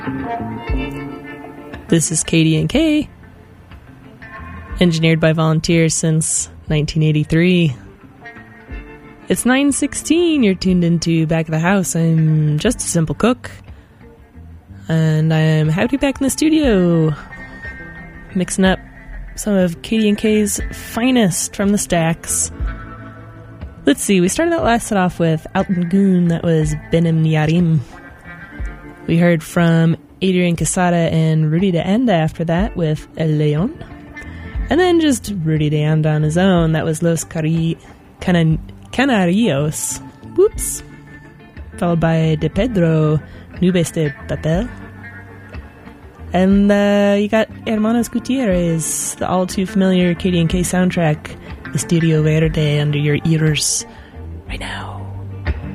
This is KDNK, engineered by volunteers since 1983. It's 9:16, you're tuned into Back of the House. I'm just a simple cook, and I'm happy back in the studio, mixing up some of KDNK's finest from the stacks. Let's see, we started that last set off with Alton Goon, that was Benim Yarim. We heard from Adrian Quesada and Rudy de Anda after that with El Leon. And then just Rudy de Anda on his own, that was Los Canarios. Whoops. Followed by De Pedro, Nubes de Papel. And you got Hermanos Gutierrez, the all too familiar KDNK soundtrack, Estadio Verde, under your ears right now.